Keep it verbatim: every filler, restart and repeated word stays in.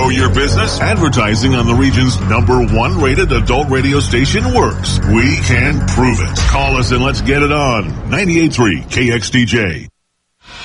grow your business? Advertising on the region's number one rated adult radio station works. We can prove it. Call us and let's get it on. ninety-eight point three K X T J.